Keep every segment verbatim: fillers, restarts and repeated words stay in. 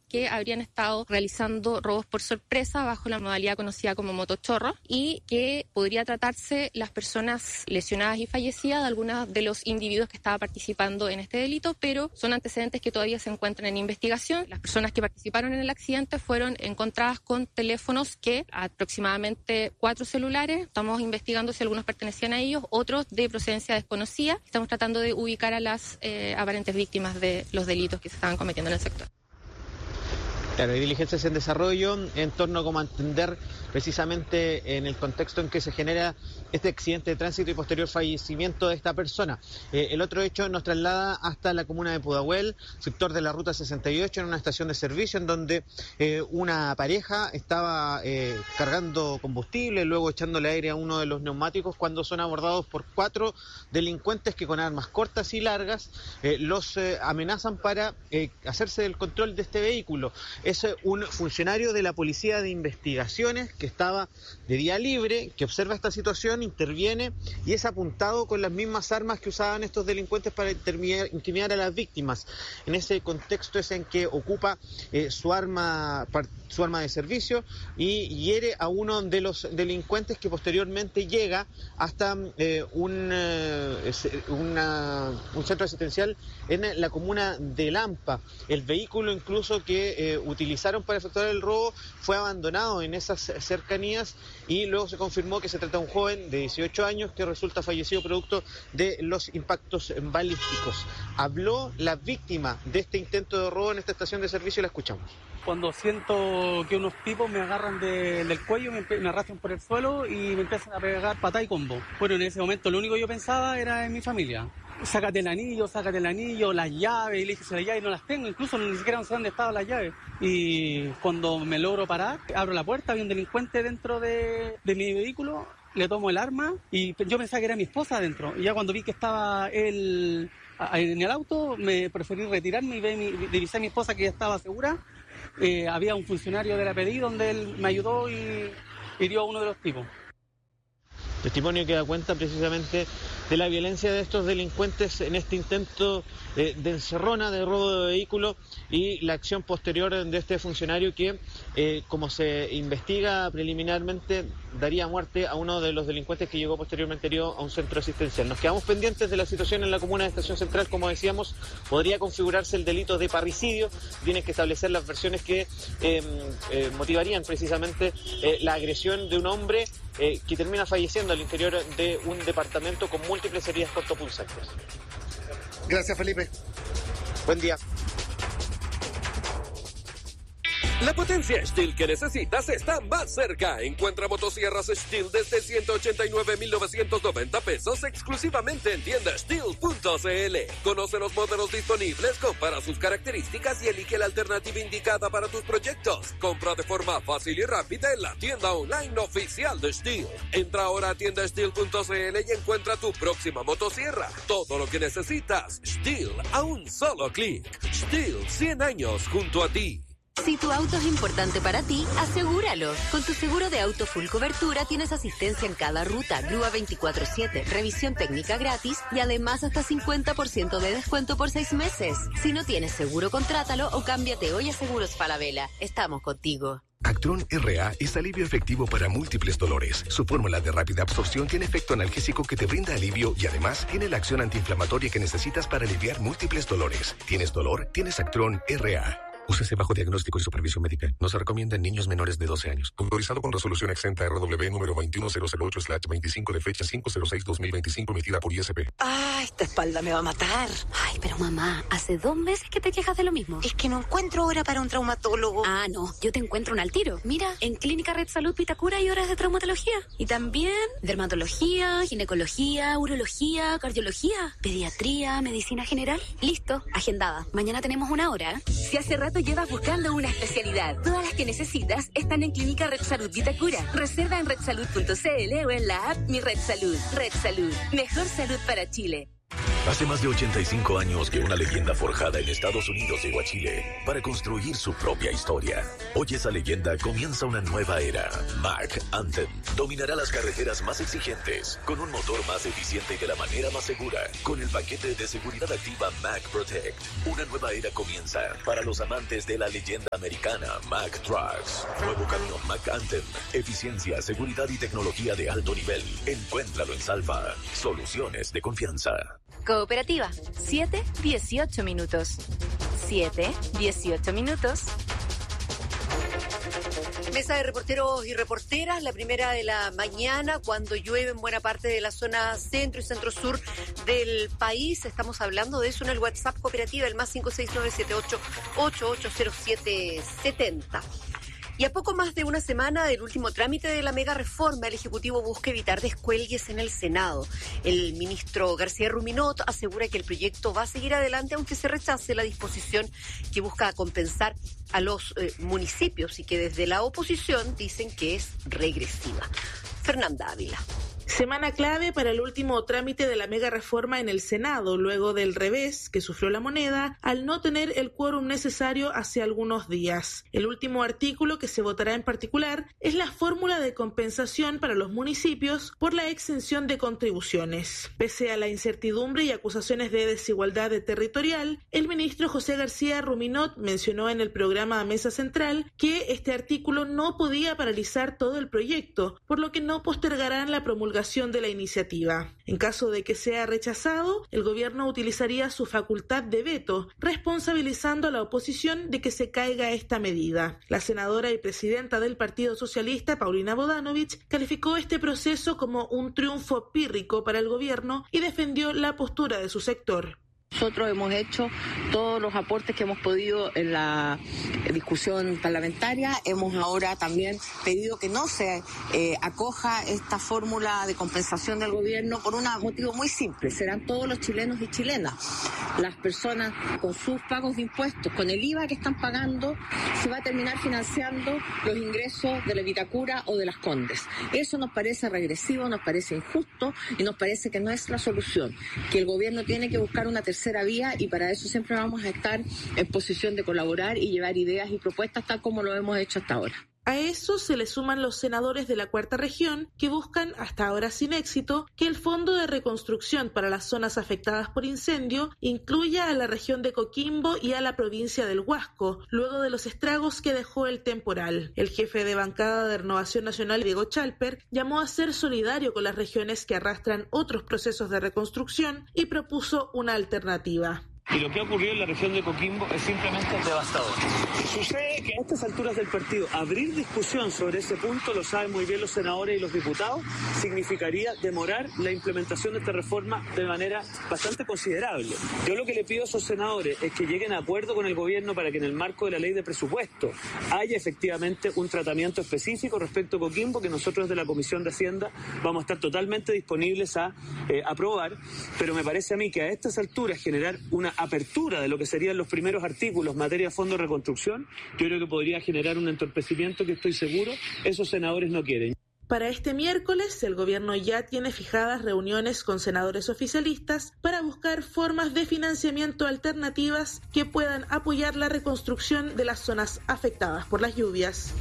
que habrían estado realizando robos por sorpresa bajo la modalidad conocida como motochorro y que podría tratarse las personas lesionadas y fallecidas de algunos de los individuos que estaban participando en este delito, pero son antecedentes que todavía se encuentran en investigación. Las personas que participaron en el accidente fueron encontradas con teléfonos que aproximadamente cuatro celulares. Estamos investigando si algunos pertenecían a ellos, otros de procedencia desconocida. Estamos tratando de ubicar a las eh, aparentes víctimas de los delitos que se estaban cometiendo en el sector. Claro, hay diligencias en desarrollo en torno a cómo entender precisamente en el contexto en que se genera este accidente de tránsito y posterior fallecimiento de esta persona. Eh, el otro hecho nos traslada hasta la comuna de Pudahuel, sector de la ruta sesenta y ocho, en una estación de servicio en donde eh, una pareja estaba eh, cargando combustible, luego echándole aire a uno de los neumáticos cuando son abordados por cuatro delincuentes que con armas cortas y largas eh, los eh, amenazan para eh, hacerse del control de este vehículo. Es un funcionario de la Policía de Investigaciones que estaba de día libre, que observa esta situación, interviene y es apuntado con las mismas armas que usaban estos delincuentes para intimidar a las víctimas. En ese contexto es en que ocupa eh, su arma su arma de servicio y hiere a uno de los delincuentes, que posteriormente llega hasta eh, un, eh, una, un centro asistencial en la comuna de Lampa. El vehículo incluso que eh, utilizaron para efectuar el robo fue abandonado en esas cercanías y luego se confirmó que se trata de un joven de dieciocho años que resulta fallecido producto de los impactos balísticos. Habló la víctima de este intento de robo en esta estación de servicio y la escuchamos. Cuando siento que unos tipos me agarran de, del cuello, me, me arrastran por el suelo y me empiezan a pegar patá y combo. Bueno, en ese momento lo único que yo pensaba era en mi familia. Sácate el anillo, sácate el anillo, las llaves, y le dije, si las llaves no las tengo, incluso ni siquiera no sé dónde estaban las llaves. Y cuando me logro parar, abro la puerta, había un delincuente dentro de, de mi vehículo, le tomo el arma y yo pensaba que era mi esposa adentro. Y ya cuando vi que estaba él en el auto, me preferí retirarme y divisé a mi esposa que ya estaba segura. Eh, había un funcionario de la P D I donde él me ayudó y hirió a uno de los tipos. Testimonio que da cuenta precisamente de la violencia de estos delincuentes en este intento eh, de encerrona, de robo de vehículo, y la acción posterior de este funcionario que, eh, como se investiga preliminarmente, daría muerte a uno de los delincuentes que llegó posteriormente herido a un centro asistencial. Nos quedamos pendientes de la situación en la comuna de Estación Central. Como decíamos, podría configurarse el delito de parricidio. Tienen que establecer las versiones que eh, eh, motivarían precisamente eh, la agresión de un hombre Eh, que termina falleciendo al interior de un departamento con múltiples heridas cortopunzantes. Gracias, Felipe. Buen día. La potencia Stihl que necesitas está más cerca. Encuentra motosierras Stihl desde ciento ochenta y nueve mil novecientos noventa pesos exclusivamente en tienda stihl punto c l. Conoce los modelos disponibles, compara sus características y elige la alternativa indicada para tus proyectos. Compra de forma fácil y rápida en la tienda online oficial de Stihl. Entra ahora a tienda stihl punto c l y encuentra tu próxima motosierra. Todo lo que necesitas, Stihl a un solo clic. Stihl, cien años junto a ti. Si tu auto es importante para ti, asegúralo. Con tu seguro de auto full cobertura tienes asistencia en cada ruta, grúa veinticuatro siete, revisión técnica gratis y además hasta cincuenta por ciento de descuento por seis meses. Si no tienes seguro, contrátalo o cámbiate hoy a Seguros Falabella. Estamos contigo. Actron R A es alivio efectivo para múltiples dolores. Su fórmula de rápida absorción tiene efecto analgésico que te brinda alivio y además tiene la acción antiinflamatoria que necesitas para aliviar múltiples dolores. ¿Tienes dolor? Tienes Actron R A. Úsese bajo diagnóstico y supervisión médica. No se recomienda en niños menores de doce años. Autorizado con resolución exenta R W número veintiuno mil ocho slash veinticinco de fecha cinco cero seis dos mil veinticinco emitida por I S P. Ay, esta espalda me va a matar. Ay, pero mamá, hace dos meses que te quejas de lo mismo. Es que no encuentro hora para un traumatólogo. Ah, no, yo te encuentro un al tiro. Mira, en Clínica Red Salud Vitacura hay horas de traumatología. Y también dermatología, ginecología, urología, cardiología, pediatría, medicina general. Listo, agendada. Mañana tenemos una hora. Si hace rato llevas buscando una especialidad, todas las que necesitas están en Clínica Red Salud Vitacura. Reserva en red salud punto c l o en la app Mi Red Salud. Red Salud, mejor salud para Chile. Hace más de ochenta y cinco años que una leyenda forjada en Estados Unidos llegó a Chile para construir su propia historia. Hoy esa leyenda comienza una nueva era. Mack Anthem dominará las carreteras más exigentes con un motor más eficiente y de la manera más segura. Con el paquete de seguridad activa Mack Protect, una nueva era comienza para los amantes de la leyenda americana Mack Trucks. Nuevo camión Mack Anthem, eficiencia, seguridad y tecnología de alto nivel. Encuéntralo en Salva. Soluciones de confianza. Cooperativa, siete dieciocho minutos. siete dieciocho minutos. Mesa de reporteros y reporteras, la primera de la mañana, cuando llueve en buena parte de la zona centro y centro-sur del país. Estamos hablando de eso en el WhatsApp Cooperativa, el más cinco seis nueve siete ocho ocho ocho cero siete siete cero. Y a poco más de una semana del último trámite de la mega reforma, el Ejecutivo busca evitar descuelgues en el Senado. El ministro García Ruminot asegura que el proyecto va a seguir adelante aunque se rechace la disposición que busca compensar a los eh, municipios y que desde la oposición dicen que es regresiva. Fernanda Ávila. Semana clave para el último trámite de la mega reforma en el Senado, luego del revés que sufrió la moneda al no tener el quórum necesario hace algunos días. El último artículo que se votará en particular es la fórmula de compensación para los municipios por la exención de contribuciones. Pese a la incertidumbre y acusaciones de desigualdad territorial, el ministro José García Ruminot mencionó en el programa Mesa Central que este artículo no podía paralizar todo el proyecto, por lo que no postergarán la promulgación de la iniciativa. En caso de que sea rechazado, el gobierno utilizaría su facultad de veto, responsabilizando a la oposición de que se caiga esta medida. La senadora y presidenta del Partido Socialista, Paulina Bodanovich, calificó este proceso como un triunfo pírrico para el gobierno y defendió la postura de su sector. Nosotros hemos hecho todos los aportes que hemos podido en la discusión parlamentaria. Hemos ahora también pedido que no se eh, acoja esta fórmula de compensación del gobierno por un motivo muy simple. Serán todos los chilenos y chilenas. Las personas con sus pagos de impuestos, con el I V A que están pagando, se va a terminar financiando los ingresos de la Vitacura o de las Condes. Eso nos parece regresivo, nos parece injusto y nos parece que no es la solución. Que el gobierno tiene que buscar una tercera tercera vía y para eso siempre vamos a estar en posición de colaborar y llevar ideas y propuestas tal como lo hemos hecho hasta ahora. A eso se le suman los senadores de la Cuarta Región que buscan, hasta ahora sin éxito, que el Fondo de Reconstrucción para las zonas afectadas por incendio incluya a la región de Coquimbo y a la provincia del Huasco, luego de los estragos que dejó el temporal. El jefe de bancada de Renovación Nacional, Diego Chalper, llamó a ser solidario con las regiones que arrastran otros procesos de reconstrucción y propuso una alternativa. Y lo que ha ocurrido en la región de Coquimbo es simplemente devastador. Sucede que a estas alturas del partido, abrir discusión sobre ese punto, lo saben muy bien los senadores y los diputados, significaría demorar la implementación de esta reforma de manera bastante considerable. Yo lo que le pido a esos senadores es que lleguen a acuerdo con el gobierno para que en el marco de la ley de presupuesto haya efectivamente un tratamiento específico respecto a Coquimbo, que nosotros de la Comisión de Hacienda vamos a estar totalmente disponibles a eh, aprobar, pero me parece a mí que a estas alturas generar una apertura de lo que serían los primeros artículos en materia de fondo de reconstrucción, yo creo que podría generar un entorpecimiento que estoy seguro esos senadores no quieren. Para este miércoles, el gobierno ya tiene fijadas reuniones con senadores oficialistas para buscar formas de financiamiento alternativas que puedan apoyar la reconstrucción de las zonas afectadas por las lluvias.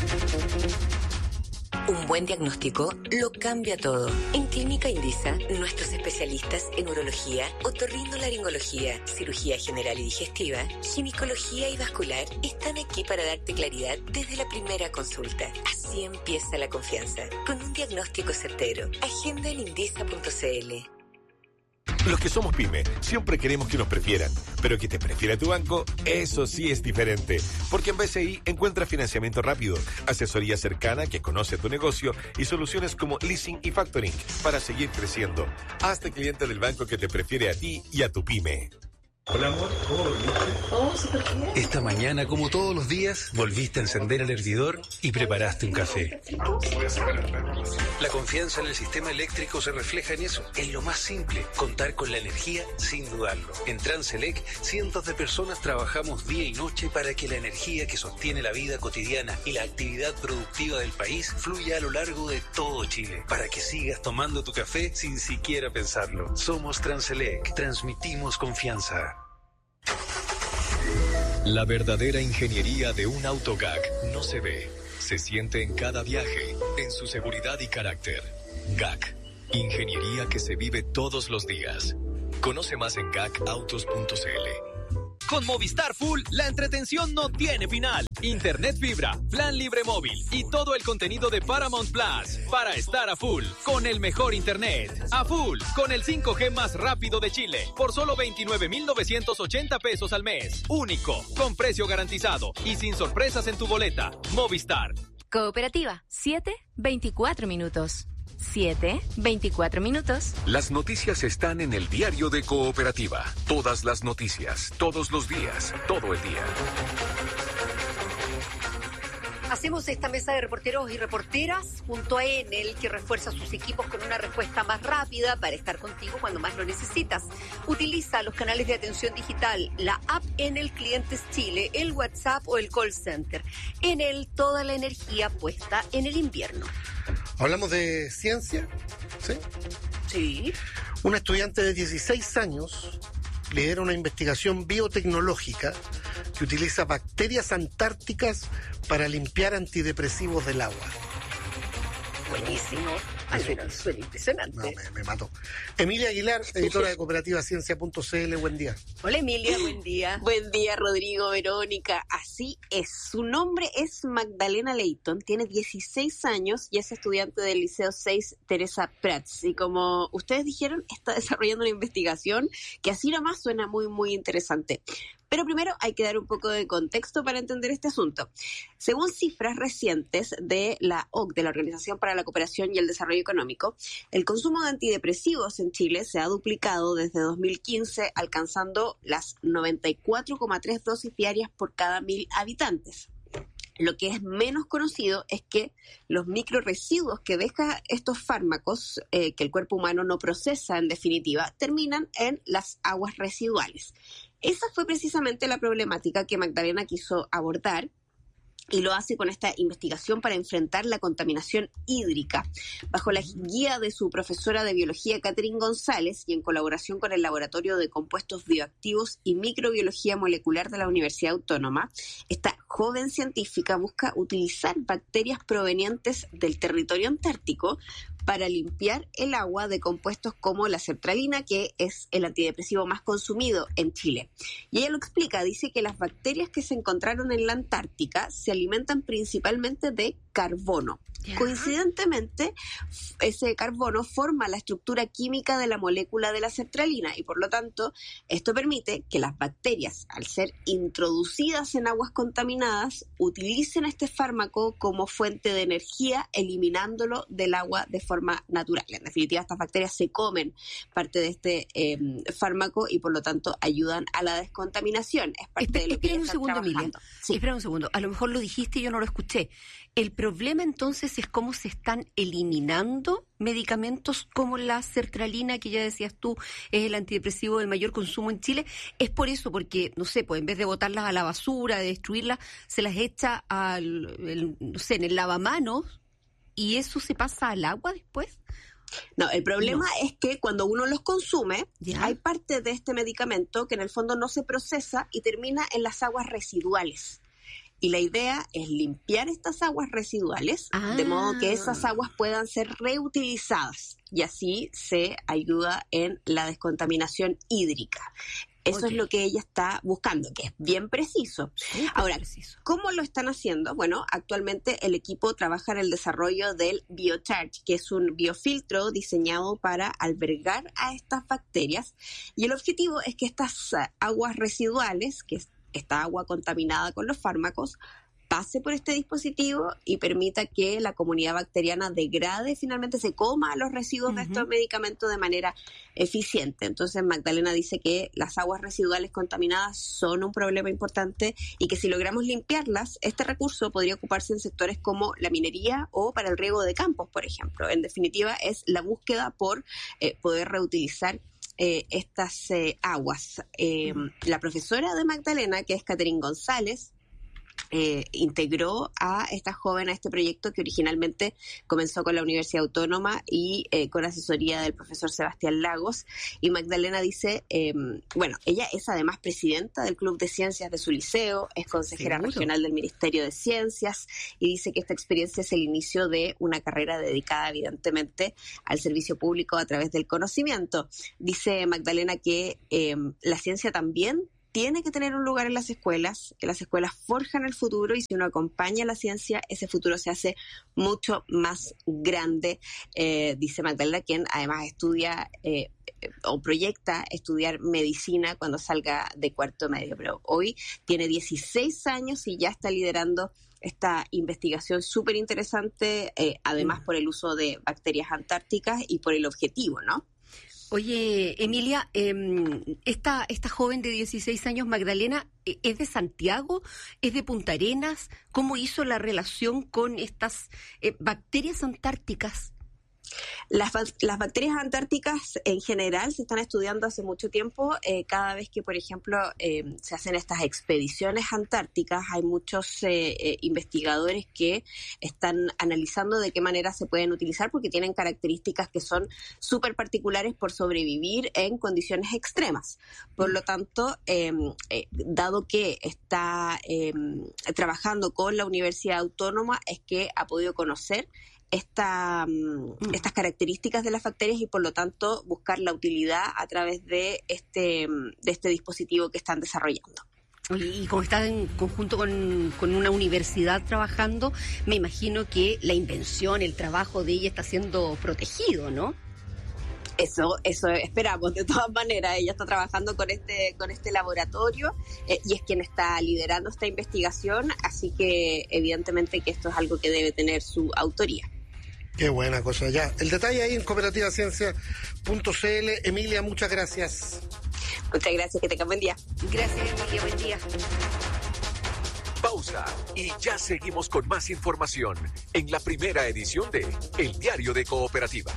Un buen diagnóstico lo cambia todo. En Clínica Indisa, nuestros especialistas en urología, otorrinolaringología, cirugía general y digestiva, ginecología y vascular están aquí para darte claridad desde la primera consulta. Así empieza la confianza, con un diagnóstico certero. Agenda en indisa punto c l. Los que somos pyme siempre queremos que nos prefieran, pero que te prefiera tu banco, eso sí es diferente. Porque en B C I encuentras financiamiento rápido, asesoría cercana que conoce tu negocio y soluciones como leasing y factoring para seguir creciendo. Hazte cliente del banco que te prefiere a ti y a tu pyme. Hola amor, ¿cómo dormiste? Oh, súper bien. Esta mañana, como todos los días, volviste a encender el hervidor y preparaste un café. Voy a sacar el plato. La confianza en el sistema eléctrico se refleja en eso, en lo más simple, contar con la energía sin dudarlo. En Transelec, cientos de personas trabajamos día y noche para que la energía que sostiene la vida cotidiana y la actividad productiva del país fluya a lo largo de todo Chile, para que sigas tomando tu café sin siquiera pensarlo. Somos Transelec, transmitimos confianza. La verdadera ingeniería de un auto G A C no se ve, se siente en cada viaje, en su seguridad y carácter. G A C, ingeniería que se vive todos los días. Conoce más en gacautos punto c l. Con Movistar Full, la entretención no tiene final. Internet fibra, plan libre móvil y todo el contenido de Paramount Plus para estar a full con el mejor internet. A full con el cinco G más rápido de Chile por solo veintinueve mil novecientos ochenta pesos al mes. Único, con precio garantizado y sin sorpresas en tu boleta. Movistar. Cooperativa, siete veinticuatro minutos. siete veinticuatro minutos. Las noticias están en el diario de Cooperativa. Todas las noticias, todos los días, todo el día. Hacemos esta mesa de reporteros y reporteras junto a Enel, que refuerza sus equipos con una respuesta más rápida para estar contigo cuando más lo necesitas. Utiliza los canales de atención digital, la app Enel Clientes Chile, el WhatsApp o el call center. Enel, toda la energía puesta en el invierno. Hablamos de ciencia, ¿sí? Sí. Un estudiante de dieciséis años lidera una investigación biotecnológica que utiliza bacterias antárticas para limpiar antidepresivos del agua. Buenísimo. Ay, pero suena impresionante. No, me, me mató. Emilia Aguilar, editora de Cooperativa Ciencia punto c l, buen día. Hola Emilia, buen día. Buen día, Rodrigo, Verónica. Así es, su nombre es Magdalena Leighton, tiene dieciséis años y es estudiante del Liceo seis Teresa Prats. Y como ustedes dijeron, está desarrollando una investigación que así nomás suena muy, muy interesante. Pero primero hay que dar un poco de contexto para entender este asunto. Según cifras recientes de la O C D E, de la Organización para la Cooperación y el Desarrollo Económico, el consumo de antidepresivos en Chile se ha duplicado desde dos mil quince, alcanzando las noventa y cuatro coma tres dosis diarias por cada mil habitantes. Lo que es menos conocido es que los microresiduos que dejan estos fármacos, eh, que el cuerpo humano no procesa en definitiva, terminan en las aguas residuales. Esa fue precisamente la problemática que Magdalena quiso abordar y lo hace con esta investigación para enfrentar la contaminación hídrica. Bajo la guía de su profesora de biología, Catherine González, y en colaboración con el Laboratorio de Compuestos Bioactivos y Microbiología Molecular de la Universidad Autónoma, esta joven científica busca utilizar bacterias provenientes del territorio antártico para limpiar el agua de compuestos como la sertralina, que es el antidepresivo más consumido en Chile. Y ella lo explica, dice que las bacterias que se encontraron en la Antártica se alimentan principalmente de carbono. Yeah. Coincidentemente, ese carbono forma la estructura química de la molécula de la sertralina y por lo tanto esto permite que las bacterias, al ser introducidas en aguas contaminadas, utilicen este fármaco como fuente de energía, eliminándolo del agua de forma natural. En definitiva, estas bacterias se comen parte de este eh, fármaco y por lo tanto ayudan a la descontaminación. Es parte Espe- de lo que espera un segundo, Emilia. Sí. Espera un segundo. A lo mejor lo dijiste y yo no lo escuché. El problema entonces es cómo se están eliminando medicamentos como la sertralina, que ya decías tú, es el antidepresivo del mayor consumo en Chile. Es por eso, porque, no sé, pues en vez de botarlas a la basura, de destruirlas, se las echa al, el, no sé, en el lavamanos y eso se pasa al agua después. No, el problema no. es que cuando uno los consume, ¿Ya? hay parte de este medicamento que en el fondo no se procesa y termina en las aguas residuales. Y la idea es limpiar estas aguas residuales, ah. de modo que esas aguas puedan ser reutilizadas y así se ayuda en la descontaminación hídrica. Eso okay. es lo que ella está buscando, que es bien preciso. Sí, Ahora, preciso. ¿Cómo lo están haciendo? Bueno, actualmente el equipo trabaja en el desarrollo del BioCharge, que es un biofiltro diseñado para albergar a estas bacterias. Y el objetivo es que estas aguas residuales, que es esta agua contaminada con los fármacos, pase por este dispositivo y permita que la comunidad bacteriana degrade, finalmente se coma los residuos uh-huh. de estos medicamentos de manera eficiente. Entonces Magdalena dice que las aguas residuales contaminadas son un problema importante y que si logramos limpiarlas, este recurso podría ocuparse en sectores como la minería o para el riego de campos, por ejemplo. En definitiva, es la búsqueda por eh, poder reutilizar Eh, estas eh, aguas. Eh, la profesora de Magdalena, que es Catherine González, eh, integró a esta joven a este proyecto que originalmente comenzó con la Universidad Autónoma y eh, con asesoría del profesor Sebastián Lagos. Y Magdalena dice, eh, bueno, ella es además presidenta del Club de Ciencias de su liceo, es consejera ¿Seguro? regional del Ministerio de Ciencias y dice que esta experiencia es el inicio de una carrera dedicada evidentemente al servicio público a través del conocimiento. Dice Magdalena que eh, la ciencia también tiene que tener un lugar en las escuelas, que las escuelas forjan el futuro y si uno acompaña a la ciencia, ese futuro se hace mucho más grande, eh, dice Magdalena, quien además estudia eh, o proyecta estudiar medicina cuando salga de cuarto medio, pero hoy tiene dieciséis años y ya está liderando esta investigación súper interesante, eh, además por el uso de bacterias antárticas y por el objetivo, ¿no? Oye, Emilia, eh, esta, esta joven de dieciséis años, Magdalena, ¿es de Santiago? ¿Es de Punta Arenas? ¿Cómo hizo la relación con estas eh, bacterias antárticas? Las, las bacterias antárticas en general se están estudiando hace mucho tiempo. Eh, cada vez que, por ejemplo, eh, se hacen estas expediciones antárticas, hay muchos eh, eh, investigadores que están analizando de qué manera se pueden utilizar porque tienen características que son súper particulares por sobrevivir en condiciones extremas. Por lo tanto, eh, eh, dado que está eh, trabajando con la Universidad Autónoma, es que ha podido conocer Esta, mm. estas características de las bacterias y por lo tanto buscar la utilidad a través de este, de este dispositivo que están desarrollando. Y como está en conjunto con, con una universidad trabajando, me imagino que la invención, el trabajo de ella está siendo protegido, ¿no? Eso, eso esperamos. De todas maneras, ella está trabajando con este, con este laboratorio eh, y es quien está liderando esta investigación, así que evidentemente que esto es algo que debe tener su autoría. Qué buena cosa. Ya, el detalle ahí en cooperativa ciencia punto c l. Emilia, muchas gracias. Muchas gracias, que tengan buen día. Gracias, Emilia, buen día. Pausa y ya seguimos con más información en la primera edición de El Diario de Cooperativa.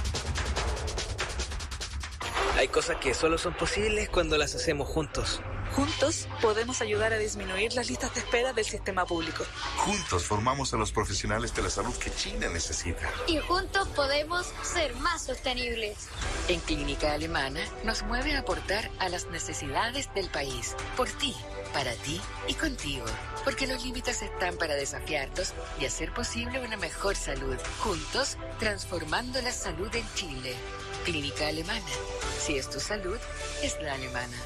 Hay cosas que solo son posibles cuando las hacemos juntos. Juntos podemos ayudar a disminuir las listas de espera del sistema público. Juntos formamos a los profesionales de la salud que China necesita. Y juntos podemos ser más sostenibles. En Clínica Alemana nos mueve a aportar a las necesidades del país. Por ti, para ti y contigo. Porque los límites están para desafiarlos y hacer posible una mejor salud. Juntos, transformando la salud en Chile. Clínica Alemana. Si es tu salud, es la alemana.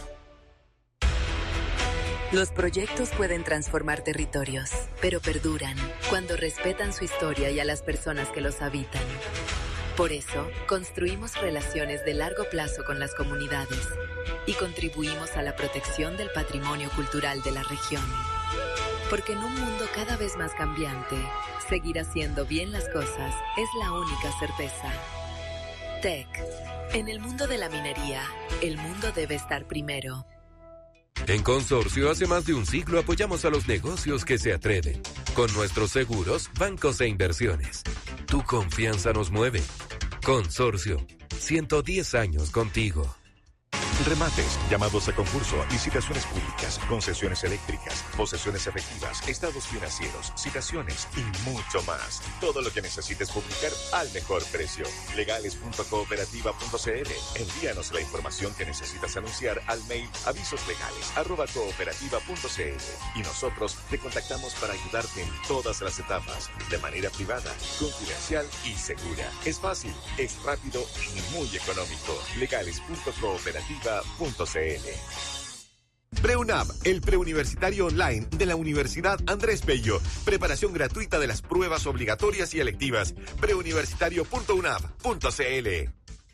Los proyectos pueden transformar territorios, pero perduran cuando respetan su historia y a las personas que los habitan. Por eso, construimos relaciones de largo plazo con las comunidades y contribuimos a la protección del patrimonio cultural de la región. Porque en un mundo cada vez más cambiante, seguir haciendo bien las cosas es la única certeza. T E C. En el mundo de la minería, el mundo debe estar primero. En Consorcio, hace más de un siglo apoyamos a los negocios que se atreven. Con nuestros seguros, bancos e inversiones. Tu confianza nos mueve. Consorcio, ciento diez años contigo. Remates, llamados a concurso, licitaciones públicas, concesiones eléctricas, posesiones efectivas, estados financieros, citaciones y mucho más. Todo lo que necesites publicar al mejor precio. legales punto cooperativa punto c l. Envíanos la información que necesitas anunciar al mail avisoslegales arroba cooperativa punto c l y nosotros te contactamos para ayudarte en todas las etapas, de manera privada, confidencial y segura. Es fácil, es rápido y muy económico. legales punto cooperativa punto c l. PreUNAV, el preuniversitario online de la Universidad Andrés Bello. Preparación gratuita de las pruebas obligatorias y electivas. preuniversitario punto unav punto c l.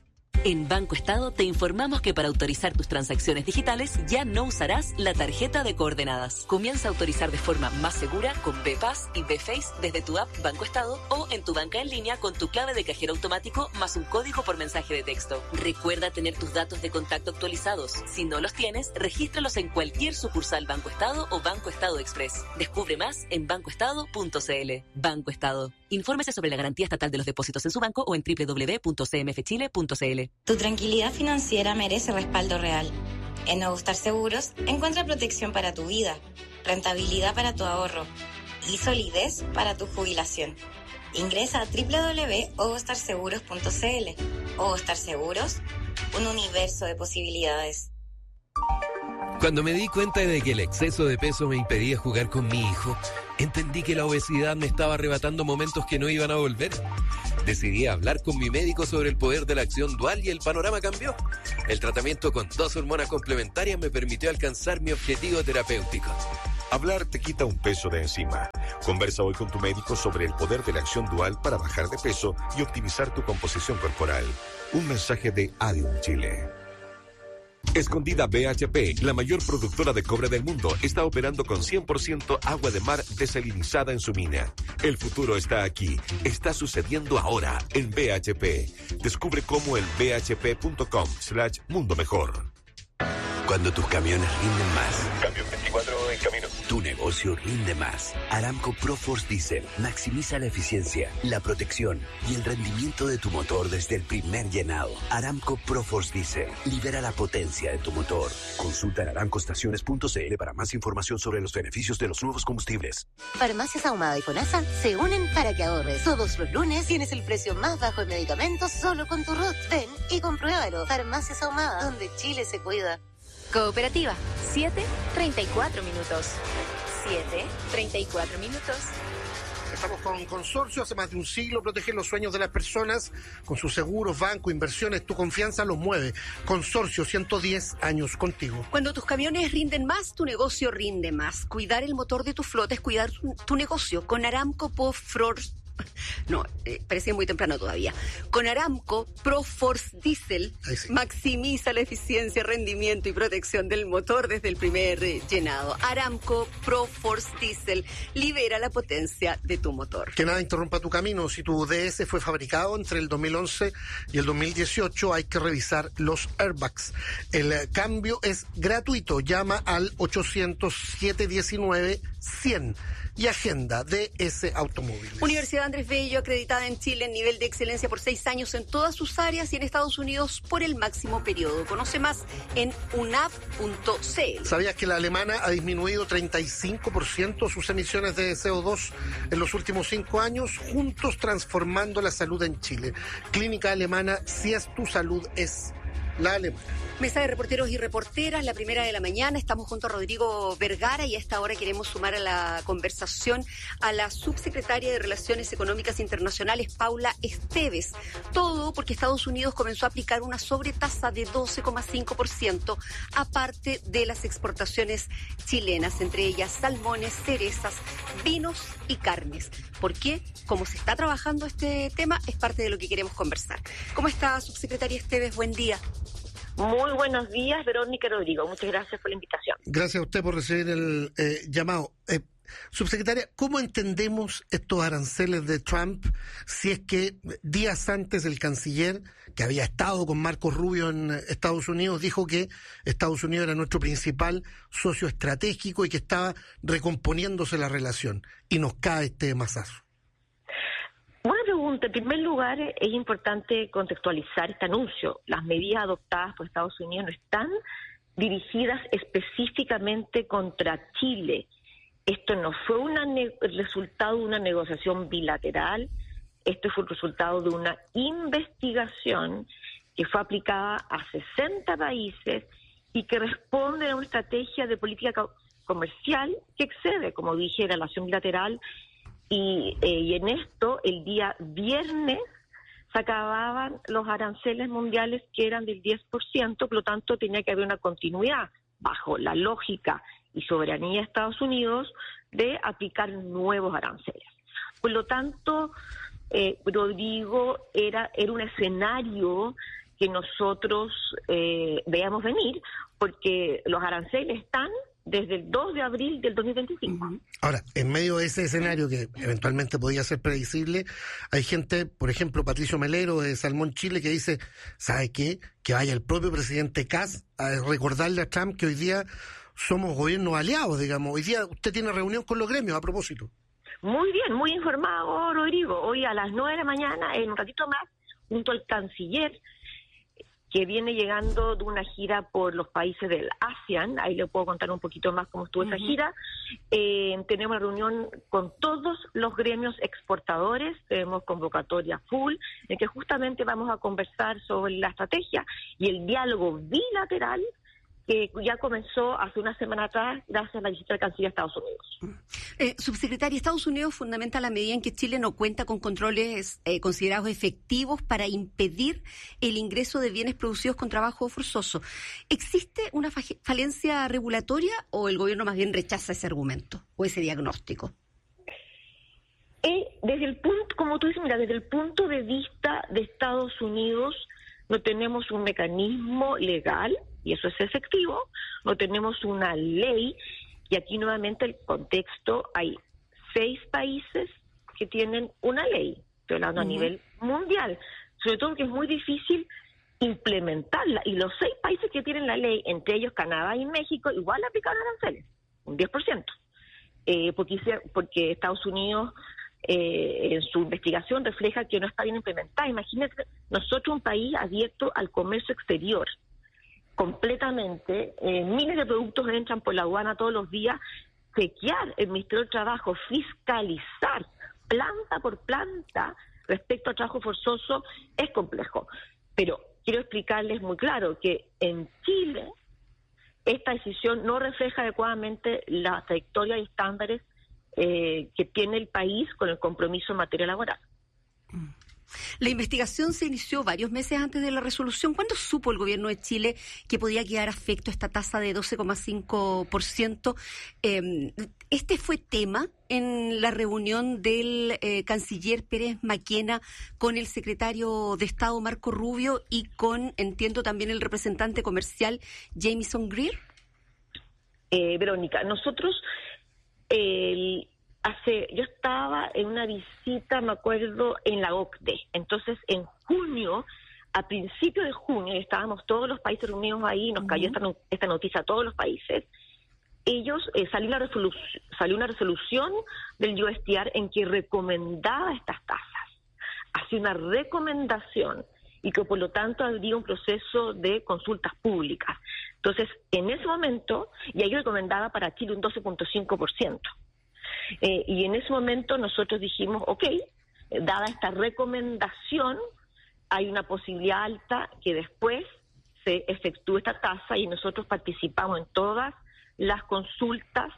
En Banco Estado te informamos que para autorizar tus transacciones digitales ya no usarás la tarjeta de coordenadas. Comienza a autorizar de forma más segura con B-Pass y B-Face desde tu app Banco Estado o en tu banca en línea con tu clave de cajero automático más un código por mensaje de texto. Recuerda tener tus datos de contacto actualizados. Si no los tienes, regístralos en cualquier sucursal Banco Estado o Banco Estado Express. Descubre más en banco estado punto c l. Banco Estado. Infórmese sobre la garantía estatal de los depósitos en su banco o en doble u doble u doble u punto c m f chile punto c l. Tu tranquilidad financiera merece respaldo real. En Ogostar Seguros encuentra protección para tu vida, rentabilidad para tu ahorro y solidez para tu jubilación. Ingresa a doble u doble u doble u punto ogostar seguros punto c l. Ogostar Seguros, un universo de posibilidades. Cuando me di cuenta de que el exceso de peso me impedía jugar con mi hijo, entendí que la obesidad me estaba arrebatando momentos que no iban a volver. Decidí hablar con mi médico sobre el poder de la acción dual y el panorama cambió. El tratamiento con dos hormonas complementarias me permitió alcanzar mi objetivo terapéutico. Hablar te quita un peso de encima. Conversa hoy con tu médico sobre el poder de la acción dual para bajar de peso y optimizar tu composición corporal. Un mensaje de Adium Chile. Escondida B H P, la mayor productora de cobre del mundo, está operando con cien por ciento agua de mar desalinizada en su mina. El futuro está aquí. Está sucediendo ahora en B H P. Descubre cómo en b h p punto com slash mundo mejor. Cuando tus camiones rinden más. Camión veinticuatro en camino. Tu negocio rinde más. Aramco ProForce Diesel maximiza la eficiencia, la protección y el rendimiento de tu motor desde el primer llenado. Aramco ProForce Diesel libera la potencia de tu motor. Consulta en aramco estaciones punto c l para más información sobre los beneficios de los nuevos combustibles. Farmacias Ahumada y FONASA se unen para que ahorres. Todos los lunes tienes el precio más bajo en medicamentos solo con tu R U T. Ven y compruébalo. Farmacias Ahumada, donde Chile se cuida. Cooperativa, siete treinta y cuatro minutos. siete treinta y cuatro minutos. Estamos con Consorcio, hace más de un siglo protegen los sueños de las personas con sus seguros, banco, inversiones, tu confianza los mueve. Consorcio, ciento diez años contigo. Cuando tus camiones rinden más, tu negocio rinde más. Cuidar el motor de tu flota es cuidar tu, tu negocio. Con Aramco ProForce No, eh, parecía muy temprano todavía. Con Aramco ProForce Diesel sí. Maximiza la eficiencia, rendimiento y protección del motor desde el primer eh, llenado. Aramco ProForce Diesel libera la potencia de tu motor. Que nada interrumpa tu camino. Si tu D S fue fabricado entre el dos mil once y el dos mil dieciocho, hay que revisar los airbags. El eh, cambio es gratuito. Llama al ochocientos siete diecinueve cien y agenda D S Automóviles. Universidad Andrés Bello, acreditada en Chile en nivel de excelencia por seis años en todas sus áreas y en Estados Unidos por el máximo periodo. Conoce más en u n a v punto c l. ¿Sabías que la alemana ha disminuido treinta y cinco por ciento sus emisiones de C O dos en los últimos cinco años? Juntos transformando la salud en Chile. Clínica Alemana, si es tu salud, es la alemana. Mesa de reporteros y reporteras, la primera de la mañana. Estamos junto a Rodrigo Vergara y a esta hora queremos sumar a la conversación a la subsecretaria de Relaciones Económicas Internacionales, Paula Esteves. Todo porque Estados Unidos comenzó a aplicar una sobretasa de doce coma cinco por ciento, aparte de las exportaciones chilenas, entre ellas salmones, cerezas, vinos y carnes. ¿Por qué? Como se está trabajando este tema, es parte de lo que queremos conversar. ¿Cómo está, subsecretaria Esteves? Buen día. Muy buenos días, Verónica y Rodrigo. Muchas gracias por la invitación. Gracias a usted por recibir el eh, llamado. Eh, subsecretaria, ¿cómo entendemos estos aranceles de Trump si es que días antes el canciller, que había estado con Marco Rubio en Estados Unidos, dijo que Estados Unidos era nuestro principal socio estratégico y que estaba recomponiéndose la relación, y nos cae este mazazo? Buena pregunta. En primer lugar, es importante contextualizar este anuncio. Las medidas adoptadas por Estados Unidos no están dirigidas específicamente contra Chile. Esto no fue una el resultado de una negociación bilateral. Esto fue el resultado de una investigación que fue aplicada a sesenta países y que responde a una estrategia de política comercial que excede, como dije, la relación bilateral. Y, eh, y en esto, el día viernes, se acababan los aranceles mundiales que eran del diez por ciento, por lo tanto tenía que haber una continuidad bajo la lógica y soberanía de Estados Unidos de aplicar nuevos aranceles. Por lo tanto, eh, Rodrigo, era, era un escenario que nosotros eh, veamos venir, porque los aranceles están desde el dos de abril del dos mil veinticinco. Ahora, en medio de ese escenario que eventualmente podía ser predecible, hay gente, por ejemplo, Patricio Melero de Salmón Chile, que dice, ¿sabe qué? Que vaya el propio presidente Kass a recordarle a Trump que hoy día somos gobiernos aliados, digamos. Hoy día usted tiene reunión con los gremios, a propósito. Muy bien, muy informado, Rodrigo. Hoy a las nueve de la mañana, en un ratito más, junto al canciller, que viene llegando de una gira por los países del ASEAN, ahí le puedo contar un poquito más cómo estuvo uh-huh. esa gira. Eh, tenemos reunión con todos los gremios exportadores, tenemos convocatoria full, en que justamente vamos a conversar sobre la estrategia y el diálogo bilateral que ya comenzó hace una semana atrás gracias a la visita del canciller a Estados Unidos. Eh, subsecretaria, Estados Unidos fundamenta la medida en que Chile no cuenta con controles eh, considerados efectivos para impedir el ingreso de bienes producidos con trabajo forzoso. ¿Existe una fa- falencia regulatoria o el gobierno más bien rechaza ese argumento o ese diagnóstico? Eh, desde el punto, como tú dices, mira, desde el punto de vista de Estados Unidos no tenemos un mecanismo legal, y eso es efectivo, no tenemos una ley, y aquí nuevamente el contexto, hay seis países que tienen una ley, estoy hablando uh-huh. a nivel mundial, sobre todo porque es muy difícil implementarla, y los seis países que tienen la ley, entre ellos Canadá y México, igual aplicaron aranceles, un diez por ciento, eh, porque, porque Estados Unidos eh, en su investigación refleja que no está bien implementada. Imagínate, nosotros un país abierto al comercio exterior, completamente, eh, miles de productos entran por la aduana todos los días, chequear el Ministerio del Trabajo, fiscalizar planta por planta respecto al trabajo forzoso es complejo. Pero quiero explicarles muy claro que en Chile esta decisión no refleja adecuadamente la trayectoria y estándares eh, que tiene el país con el compromiso en materia laboral. La investigación se inició varios meses antes de la resolución. ¿Cuándo supo el gobierno de Chile que podía quedar afecto esta tasa de doce coma cinco por ciento? Eh, ¿Este fue tema en la reunión del eh, canciller Pérez Maquena con el secretario de Estado Marco Rubio y con, entiendo, también el representante comercial Jamieson Greer? Eh, Verónica, nosotros... Eh, Hace, yo estaba en una visita, me acuerdo, en la O C D E. Entonces, en junio, a principios de junio, estábamos todos los países reunidos ahí, nos uh-huh. cayó esta, esta noticia a todos los países. Ellos, eh, salió, una resolu- salió una resolución del U S T R en que recomendaba estas tasas. Hacía una recomendación y que, por lo tanto, habría un proceso de consultas públicas. Entonces, en ese momento, y ahí recomendaba para Chile un doce punto cinco por ciento. Eh, y en ese momento nosotros dijimos, ok, eh, dada esta recomendación, hay una posibilidad alta que después se efectúe esta tasa y nosotros participamos en todas las consultas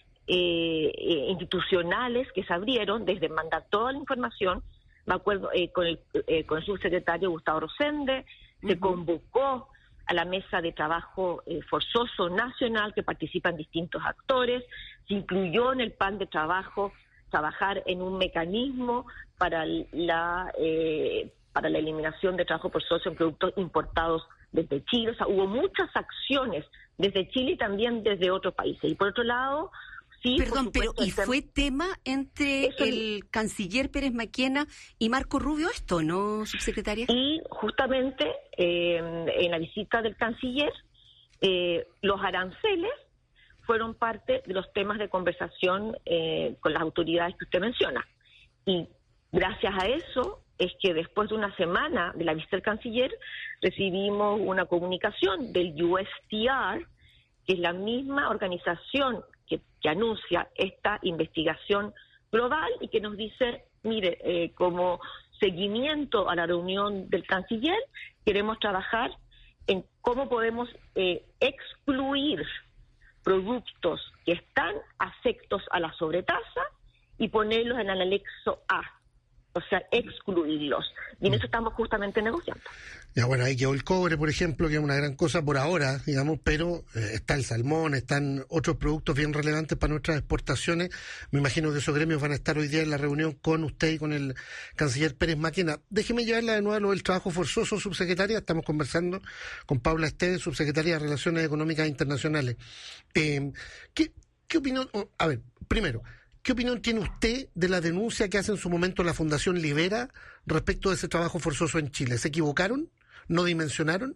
eh, eh, institucionales que se abrieron, desde mandar toda la información, me acuerdo, eh, con, el, eh, con el subsecretario Gustavo Rosende, uh-huh. se convocó a la mesa de trabajo eh, forzoso nacional que participan distintos actores, se incluyó en el plan de trabajo trabajar en un mecanismo para la eh, para la eliminación de trabajo forzoso en productos importados desde Chile. O sea, hubo muchas acciones desde Chile y también desde otros países. Y por otro lado, sí... Perdón, pero ¿y fue tema entre Eso el es... canciller Pérez Maquena y Marco Rubio esto, no, subsecretaria? Y justamente eh, en la visita del canciller, eh, los aranceles fueron parte de los temas de conversación eh, con las autoridades que usted menciona. Y gracias a eso es que después de una semana de la visita del canciller recibimos una comunicación del U S T R, que es la misma organización que, que anuncia esta investigación global y que nos dice, mire, eh, como seguimiento a la reunión del canciller, queremos trabajar en cómo podemos eh, excluir productos que están afectos a la sobretasa y ponerlos en el anexo A. o sea, excluirlos. Y en eso estamos justamente negociando. Ya, bueno, ahí quedó el cobre, por ejemplo, que es una gran cosa por ahora, digamos, pero eh, está el salmón, están otros productos bien relevantes para nuestras exportaciones. Me imagino que esos gremios van a estar hoy día en la reunión con usted y con el canciller Pérez Maquena. Déjeme llevarla de nuevo a lo del trabajo forzoso, subsecretaria. Estamos conversando con Paula Esteves, subsecretaria de Relaciones Económicas Internacionales. Eh, ¿qué, qué opinión? Oh, a ver, primero, ¿qué opinión tiene usted de la denuncia que hace en su momento la Fundación Libera respecto de ese trabajo forzoso en Chile? ¿Se equivocaron? ¿No dimensionaron?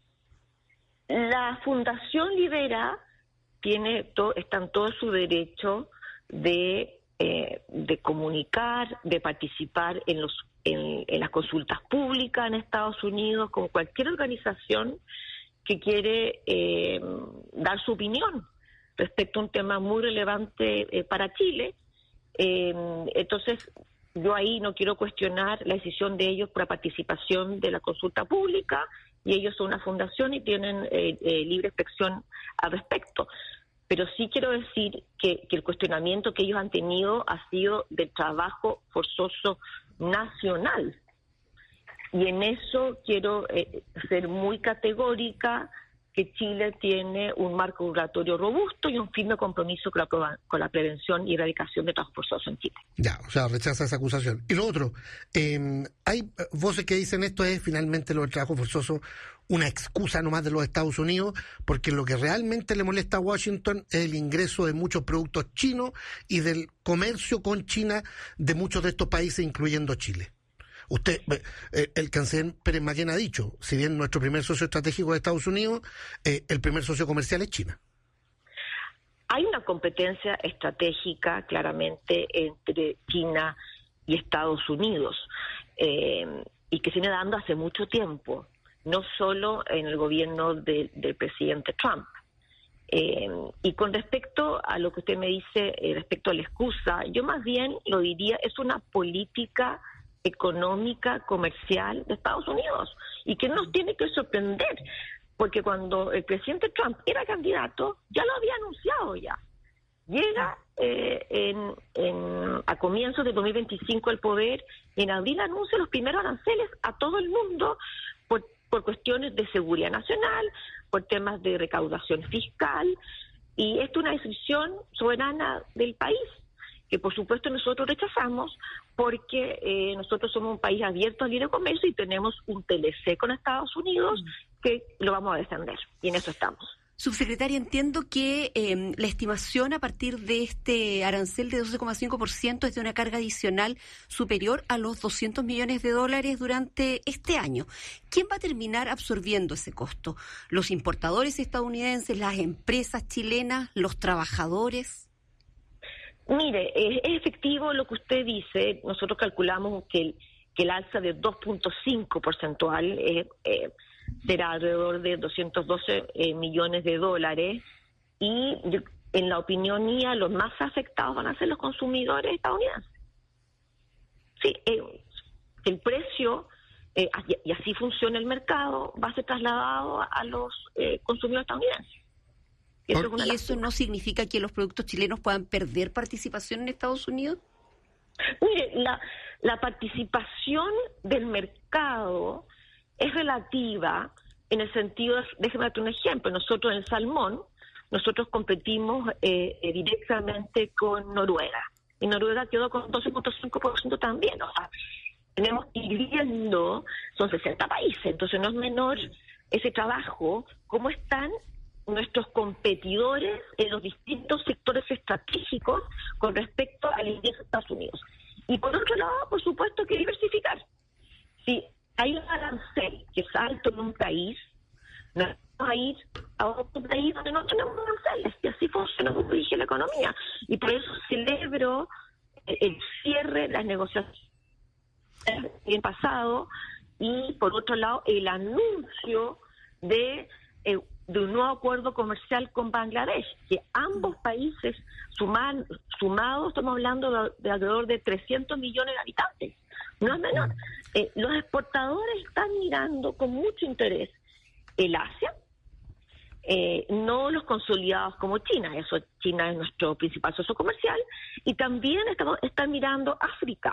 La Fundación Libera tiene to, está en todo su derecho de, eh, de comunicar, de participar en, los, en, en las consultas públicas en Estados Unidos, como cualquier organización que quiere eh, dar su opinión respecto a un tema muy relevante eh, para Chile. Eh, entonces, yo ahí no quiero cuestionar la decisión de ellos por la participación de la consulta pública, y ellos son una fundación y tienen eh, eh, libre expresión al respecto. Pero sí quiero decir que, que el cuestionamiento que ellos han tenido ha sido del trabajo forzoso nacional. Y en eso quiero eh, ser muy categórica, que Chile tiene un marco regulatorio robusto y un firme compromiso con la, con la prevención y erradicación de trabajo forzoso en Chile. Ya, o sea, rechaza esa acusación. Y lo otro, eh, hay voces que dicen esto es finalmente lo del trabajo forzoso una excusa nomás de los Estados Unidos, porque lo que realmente le molesta a Washington es el ingreso de muchos productos chinos y del comercio con China de muchos de estos países, incluyendo Chile. Usted, eh, el canciller Pérez Maquena ha dicho, si bien nuestro primer socio estratégico es Estados Unidos, eh, el primer socio comercial es China. Hay una competencia estratégica claramente entre China y Estados Unidos, eh, y que se viene dando hace mucho tiempo, no solo en el gobierno de, del presidente Trump. Eh, y con respecto a lo que usted me dice, eh, respecto a la excusa, yo más bien lo diría, es una política económica, comercial de Estados Unidos, y que nos tiene que sorprender, porque cuando el presidente Trump era candidato, ya lo había anunciado ya. Llega eh, en, en, a comienzos de dos mil veinticinco al poder, y en abril anuncia los primeros aranceles a todo el mundo por, por cuestiones de seguridad nacional, por temas de recaudación fiscal, y esto es una decisión soberana del país, que por supuesto nosotros rechazamos, porque eh, nosotros somos un país abierto al libre comercio y tenemos un T L C con Estados Unidos que lo vamos a defender, y en eso estamos. Subsecretaria, entiendo que eh, la estimación a partir de este arancel de doce coma cinco por ciento es de una carga adicional superior a los doscientos millones de dólares durante este año. ¿Quién va a terminar absorbiendo ese costo? ¿Los importadores estadounidenses, las empresas chilenas, los trabajadores? Mire, es efectivo lo que usted dice. Nosotros calculamos que el, que el alza de dos punto cinco porcentual eh, eh, será alrededor de doscientos doce eh, millones de dólares, y yo, en la opinión mía los más afectados van a ser los consumidores estadounidenses. Sí, eh, el precio, eh, y así funciona el mercado, va a ser trasladado a, a los eh, consumidores estadounidenses. Eso es una ¿Y eso no significa que los productos chilenos puedan perder participación en Estados Unidos? Mire, la, la participación del mercado es relativa en el sentido, de, déjeme darte un ejemplo, nosotros en el salmón, nosotros competimos eh, eh, directamente con Noruega, y Noruega quedó con doce punto cinco por ciento también, o sea, tenemos que ir viendo, son sesenta países, entonces no es menor ese trabajo, cómo están nuestros competidores en los distintos sectores estratégicos con respecto al ingreso de Estados Unidos. Y por otro lado, por supuesto, que diversificar. Si hay un arancel que es alto en un país, no vamos a ir a otro país donde no tenemos aranceles, y así funciona, como dije, la economía. Y por eso celebro el cierre de las negociaciones del pasado, y por otro lado, el anuncio de... Eh, de un nuevo acuerdo comercial con Bangladesh, que ambos países suman, sumados, estamos hablando de, de alrededor de trescientos millones de habitantes, no es menor. Eh, los exportadores están mirando con mucho interés el Asia, eh, no los consolidados como China, eso China es nuestro principal socio comercial, y también estamos, están mirando África,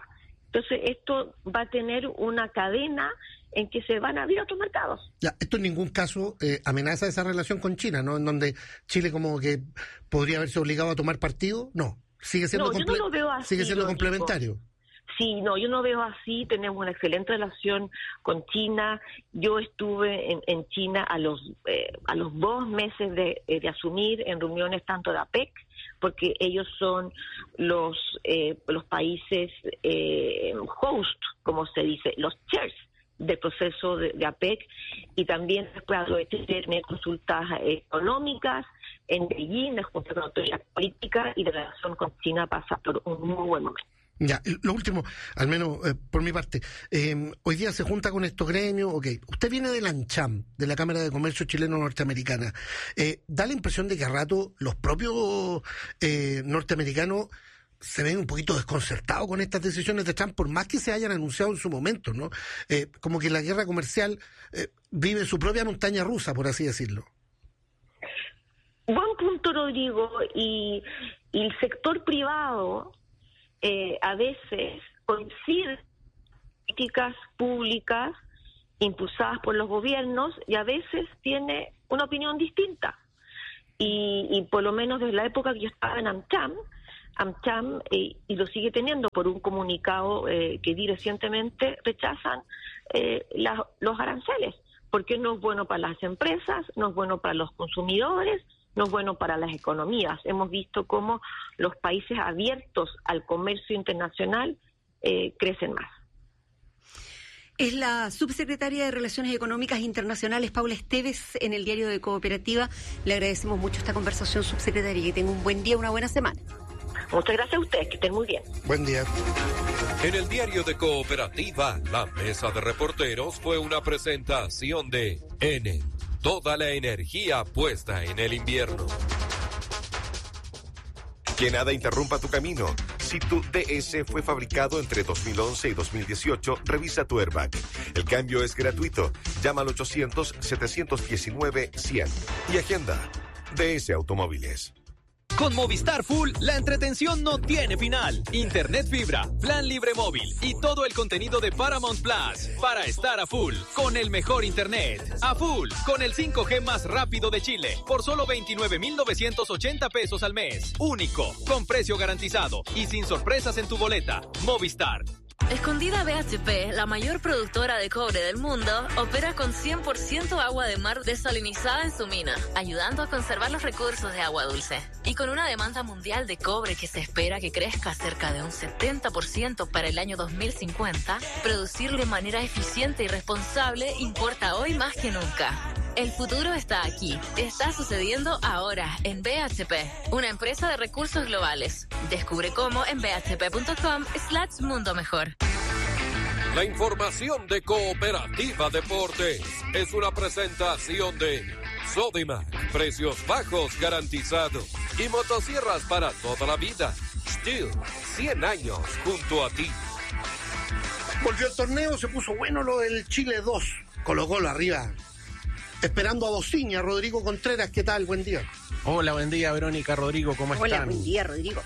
Entonces, esto va a tener una cadena en que se van a abrir otros mercados. Ya, esto en ningún caso eh, amenaza esa relación con China, ¿no? En donde Chile como que podría haberse obligado a tomar partido. No, sigue siendo, no, yo no lo veo así, sigue siendo Rodrigo. complementario. Sí, no, yo no veo así. Tenemos una excelente relación con China. Yo estuve en, en China a los eh, a los dos meses de, eh, de asumir en reuniones tanto de APEC, porque ellos son los eh, los países eh, host, como se dice, los chairs del proceso de, de APEC, y también después aproveché de tener consultas económicas en Beijing, de junta con autoridad política, y la relación con China pasa por un muy buen momento. Ya, lo último, al menos eh, por mi parte, eh, hoy día se junta con estos gremios, ok, usted viene de la ANCHAM, de la Cámara de Comercio Chileno-Norteamericana, eh, da la impresión de que a rato los propios eh, norteamericanos se ven un poquito desconcertados con estas decisiones de Trump, por más que se hayan anunciado en su momento, ¿no? Eh, como que la guerra comercial eh, vive su propia montaña rusa, por así decirlo. Buen punto, Rodrigo, y, y el sector privado eh, a veces coincide con políticas públicas impulsadas por los gobiernos y a veces tiene una opinión distinta. Y, y por lo menos desde la época que yo estaba en AmCham, AmCham, eh, y lo sigue teniendo por un comunicado eh, que di recientemente, rechazan eh, la, los aranceles, porque no es bueno para las empresas, no es bueno para los consumidores, no es bueno para las economías. Hemos visto cómo los países abiertos al comercio internacional eh, crecen más. Es la subsecretaria de Relaciones Económicas Internacionales, Paula Esteves, en el Diario de Cooperativa. Le agradecemos mucho esta conversación, subsecretaria, y que tenga un buen día, una buena semana. Muchas gracias a ustedes, que estén muy bien. Buen día. En el Diario de Cooperativa, la mesa de reporteros fue una presentación de Enel. Toda la energía puesta en el invierno. Que nada interrumpa tu camino. Si tu D S fue fabricado entre dos mil once y dos mil dieciocho, revisa tu airbag. El cambio es gratuito. Llama al ochocientos, setecientos diecinueve, cien. Y agenda D S Automóviles. Con Movistar Full, la entretención no tiene final. Internet fibra, plan libre móvil y todo el contenido de Paramount Plus para estar a full con el mejor internet. A full con el cinco G más rápido de Chile por solo veintinueve mil novecientos ochenta pesos al mes. Único, con precio garantizado y sin sorpresas en tu boleta. Movistar. Escondida B H P, la mayor productora de cobre del mundo, opera con cien por ciento agua de mar desalinizada en su mina, ayudando a conservar los recursos de agua dulce. Y con una demanda mundial de cobre que se espera que crezca cerca de un setenta por ciento para el año dos mil cincuenta, producirlo de manera eficiente y responsable importa hoy más que nunca. El futuro está aquí. Está sucediendo ahora en B H P, una empresa de recursos globales. Descubre cómo en bhp.com slash mundo mejor. La información de Cooperativa Deportes es una presentación de Sodimac, precios bajos garantizados y motosierras para toda la vida. Stihl, cien años junto a ti. Volvió el torneo, se puso bueno lo del Chile dos. Colo-Colo arriba. Esperando a Bociña, Rodrigo Contreras, ¿qué tal? Buen día. Hola, buen día, Verónica, Rodrigo, ¿cómo están? Hola, buen día, Rodrigo.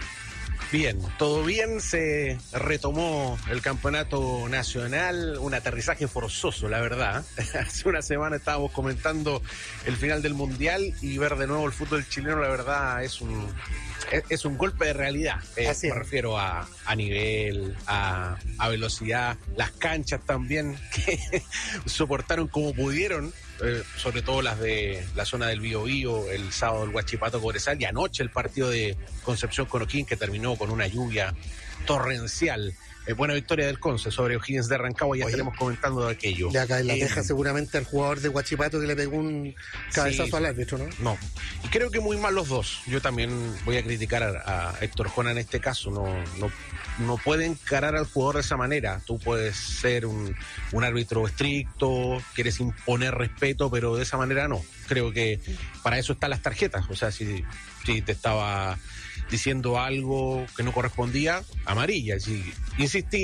Bien, todo bien, se retomó el campeonato nacional, un aterrizaje forzoso, la verdad. Hace una semana estábamos comentando el final del Mundial y ver de nuevo el fútbol chileno, la verdad, es un es, es un golpe de realidad. Eh, me refiero a, a nivel, a, a velocidad, las canchas también, que soportaron como pudieron. Eh, sobre todo las de la zona del Biobío, el sábado el Huachipato Cobresal y anoche el partido de Concepción con O'Higgins, que terminó con una lluvia torrencial. Eh, buena victoria del Conce sobre O'Higgins de Rancagua, ya Oye, estaremos comentando de aquello. De acá en la eh, deja seguramente al jugador de Huachipato que le pegó un cabezazo sí, al árbitro, ¿no? No, y creo que muy mal los dos. Yo también voy a criticar a, a Héctor Jona en este caso, no, no, no puede encarar al jugador de esa manera. Tú puedes ser un, un árbitro estricto, quieres imponer respeto, pero de esa manera no. Creo que para eso están las tarjetas, o sea, si, si te estaba diciendo algo que no correspondía, amarilla. Si insistía,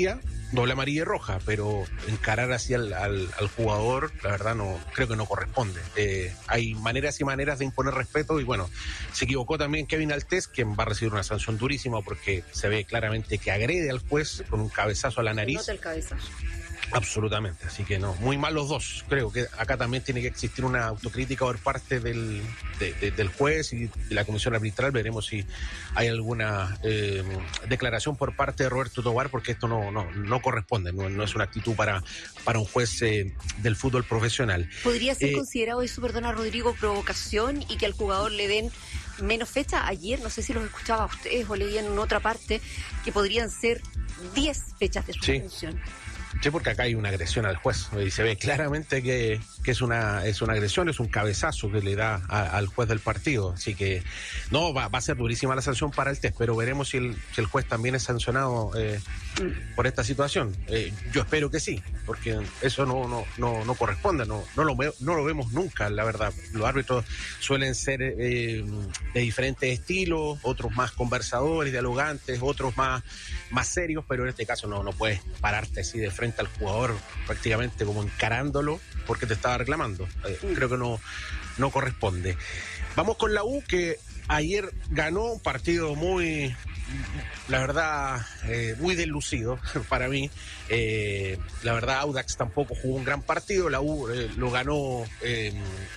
doble amarilla y roja, pero encarar así al, al, al jugador, la verdad no creo que no corresponde. Eh, hay maneras y maneras de imponer respeto y bueno, se equivocó también Kevin Altés, quien va a recibir una sanción durísima porque se ve claramente que agrede al juez con un cabezazo a la nariz. Nota el cabezazo. Absolutamente, así que no, muy mal los dos. Creo que acá también tiene que existir una autocrítica por parte del, de, de, del juez y de la comisión arbitral. Veremos si hay alguna eh, declaración por parte de Roberto Tobar, porque esto no, no, no corresponde, no, no es una actitud para, para un juez eh, del fútbol profesional. ¿Podría ser eh, considerado eso, perdona Rodrigo, provocación y que al jugador le den menos fecha? Ayer, no sé si los escuchaba a ustedes o leían en otra parte, que podrían ser diez fechas de suspensión. Sí. Sí, porque acá hay una agresión al juez y se ve claramente que, que es una es una agresión, es un cabezazo que le da a, al juez del partido. Así que no, va, va a ser durísima la sanción para el test, pero veremos si el, si el juez también es sancionado eh, por esta situación. Eh, yo espero que sí, porque eso no no no, no corresponde, no no lo, veo, no lo vemos nunca, la verdad. Los árbitros suelen ser eh, de diferentes estilos, otros más conversadores, dialogantes, otros más, más serios, pero en este caso no, no puedes pararte así de frente al jugador prácticamente como encarándolo porque te estaba reclamando. Eh, creo que no, no corresponde. Vamos con la U, que ayer ganó un partido muy, la verdad, eh, muy deslucido para mí. Eh, la verdad, Audax tampoco jugó un gran partido. La U eh, lo ganó eh,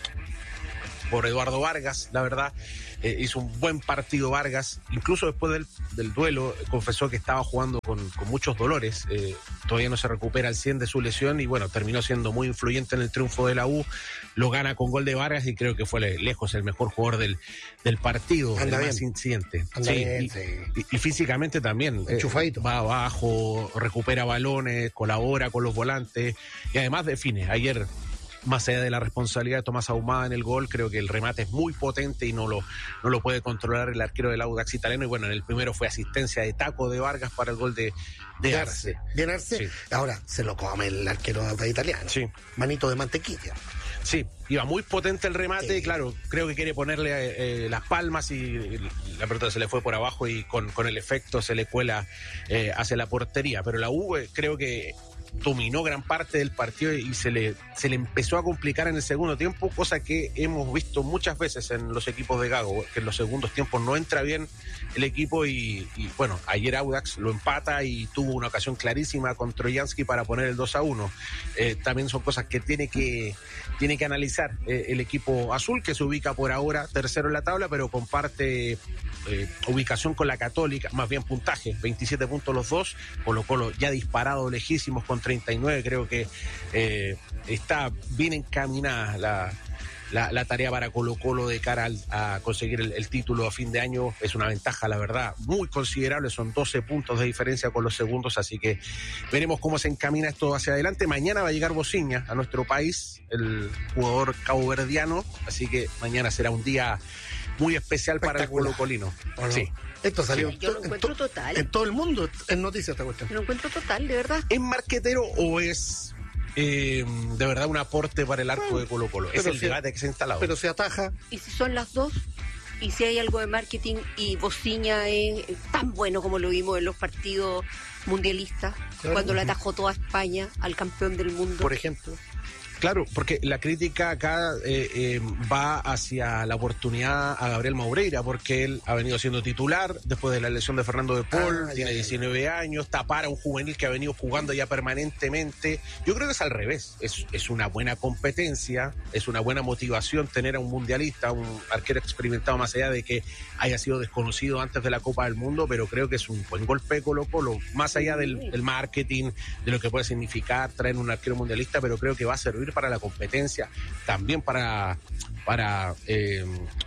por Eduardo Vargas, la verdad. Eh, hizo un buen partido Vargas, incluso después del, del duelo eh, confesó que estaba jugando con, con muchos dolores, eh, todavía no se recupera al cien de su lesión y bueno, terminó siendo muy influyente en el triunfo de la U, lo gana con gol de Vargas y creo que fue lejos el mejor jugador del, del partido, Anda el bien. más incidente. Anda Sí, bien, y, sí. y, y físicamente también, eh, va abajo, recupera balones, colabora con los volantes y además define. Ayer, más allá de la responsabilidad de Tomás Ahumada en el gol, creo que el remate es muy potente y no lo, no lo puede controlar el arquero del Audax italiano. Y bueno, en el primero fue asistencia de taco de Vargas para el gol de, de Arce. Bien Arce. Sí. Ahora se lo come el arquero italiano. Sí. Manito de mantequilla. Sí, iba muy potente el remate, sí. Claro, creo que quiere ponerle eh, las palmas y la pelota se le fue por abajo y con, con el efecto se le cuela eh, hacia la portería. Pero la U eh, creo que dominó gran parte del partido y se le, se le empezó a complicar en el segundo tiempo, cosa que hemos visto muchas veces en los equipos de Gago, que en los segundos tiempos no entra bien el equipo y, y bueno, ayer Audax lo empata y tuvo una ocasión clarísima con Trojansky para poner el dos a uno. Eh, también son cosas que tiene que, tiene que analizar eh, el equipo azul, que se ubica por ahora tercero en la tabla, pero comparte eh, ubicación con la Católica, más bien puntaje, veintisiete puntos los dos, Colo Colo ya disparado lejísimos con treinta y nueve, creo que eh, está bien encaminada la, la, la tarea para Colo Colo de cara al, a conseguir el, el título a fin de año. Es una ventaja, la verdad, muy considerable, son doce puntos de diferencia con los segundos, así que veremos cómo se encamina esto hacia adelante. Mañana va a llegar Bociña a nuestro país, el jugador caboverdiano, así que mañana será un día muy especial para el Colo Colino. Bueno, sí. Esto salió sí, yo lo encuentro en to total. En todo el mundo en noticias esta cuestión. Lo encuentro total, de verdad. ¿Es marquetero o es eh, de verdad un aporte para el arco de Colo Colo? Es el si, debate que se ha instalado. Pero se ataja. ¿Y si son las dos? ¿Y si hay algo de marketing y Bociña es tan bueno como lo vimos en los partidos mundialistas? Claro. Cuando le atajó toda España al campeón del mundo. Por ejemplo. Claro, porque la crítica acá eh, eh, va hacia la oportunidad a Gabriel Maureira, porque él ha venido siendo titular después de la lesión de Fernando de Paul, ah, tiene diecinueve años, tapar a un juvenil que ha venido jugando ya permanentemente. Yo creo que es al revés, es, es una buena competencia, es una buena motivación tener a un mundialista, un arquero experimentado, más allá de que haya sido desconocido antes de la Copa del Mundo, pero creo que es un buen golpe de Colo Colo, más allá del, del marketing, de lo que puede significar traer un arquero mundialista, pero creo que va a servir para la competencia, también para, para eh,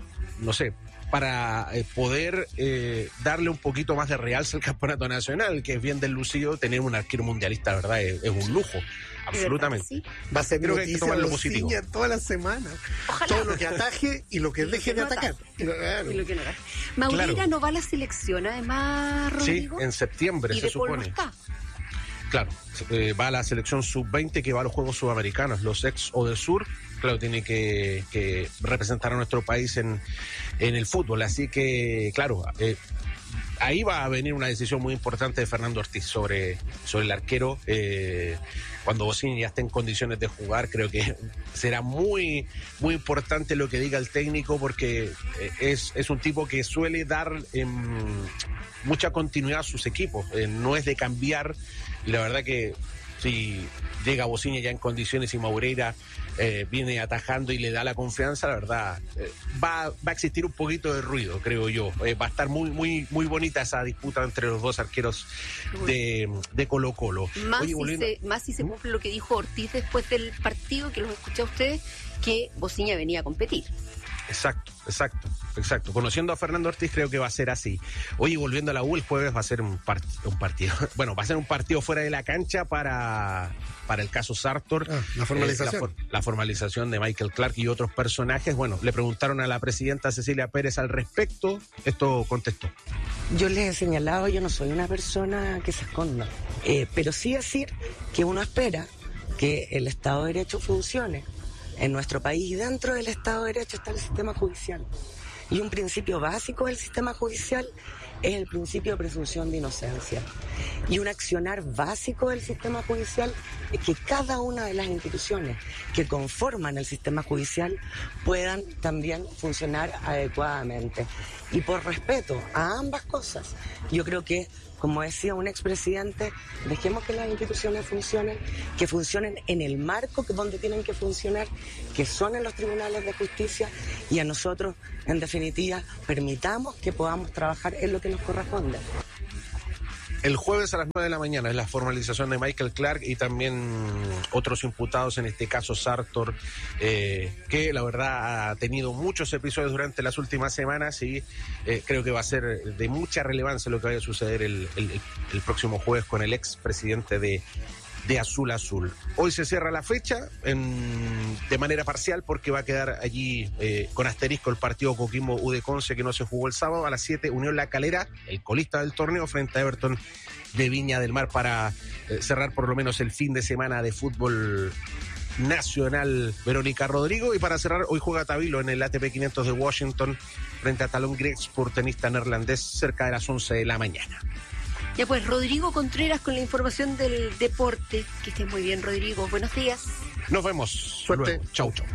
no sé, para eh, poder eh, darle un poquito más de realce al campeonato nacional, que es bien deslucido. Tener un arquero mundialista, verdad, es, es un lujo, absolutamente. Sí. Va a ser Creo que hay que tomar lo positivo toda la semana. Ojalá. Todo lo que ataje y lo que y deje lo que de no atacar. Y lo, claro. y lo que no Maureira claro. no va a la selección, además, Rodrigo. Sí, en septiembre ¿Y se de supone. No está? Claro, eh, va a la selección sub veinte que va a los Juegos Sudamericanos. Los ex Odesur, claro, tiene que, que representar a nuestro país en, en el fútbol. Así que, claro, eh, ahí va a venir una decisión muy importante de Fernando Ortiz sobre, sobre el arquero. Eh, cuando Bocini ya esté en condiciones de jugar, creo que será muy, muy importante lo que diga el técnico, porque es, es un tipo que suele dar eh, mucha continuidad a sus equipos. Eh, no es de cambiar, y la verdad que si llega Bocini ya en condiciones y Maureira eh, viene atajando y le da la confianza, la verdad, eh, va, va a existir un poquito de ruido, creo yo. Eh, va a estar muy, muy, muy bonita esa disputa entre los dos arqueros de, de Colo Colo. Más, Oye, si volviendo... se, más si se cumple lo que dijo Ortiz después del partido, que los escuché a ustedes, que Bocini venía a competir. Exacto, exacto, exacto. Conociendo a Fernando Ortiz, creo que va a ser así. Oye, volviendo a la U, el jueves va a ser un, part un partido. Bueno, va a ser un partido fuera de la cancha para, para el caso Sartor. Ah, la formalización. Eh, la, for la formalización de Michael Clark y otros personajes. Bueno, le preguntaron a la presidenta Cecilia Pérez al respecto. Esto contestó. Yo les he señalado, yo no soy una persona que se esconda, eh, pero sí decir que uno espera que el Estado de Derecho funcione en nuestro país, y dentro del Estado de Derecho está el sistema judicial. Y un principio básico del sistema judicial es el principio de presunción de inocencia. Y un accionar básico del sistema judicial es que cada una de las instituciones que conforman el sistema judicial puedan también funcionar adecuadamente. Y por respeto a ambas cosas, yo creo que, como decía un expresidente, dejemos que las instituciones funcionen, que funcionen en el marco que donde tienen que funcionar, que son en los tribunales de justicia, y a nosotros, en definitiva, permitamos que podamos trabajar en lo que nos corresponde. El jueves a las nueve de la mañana es la formalización de Michael Clark y también otros imputados, en este caso Sartor, eh, que la verdad ha tenido muchos episodios durante las últimas semanas, y eh, creo que va a ser de mucha relevancia lo que vaya a suceder el, el, el próximo jueves con el ex presidente de, de Azul Azul. Hoy se cierra la fecha en, de manera parcial, porque va a quedar allí eh, con asterisco el partido Coquimbo U de Conce, que no se jugó el sábado. A las siete, Unión La Calera, el colista del torneo, frente a Everton de Viña del Mar, para eh, cerrar por lo menos el fin de semana de fútbol nacional. Verónica Rodrigo. Y para cerrar, hoy juega Tabilo en el A T P quinientos de Washington frente a Talon Grigspor, tenista neerlandés, cerca de las once de la mañana. Ya pues, Rodrigo Contreras con la información del deporte. Que estés muy bien, Rodrigo. Buenos días. Nos vemos. Suerte. Luego. Chau, chau.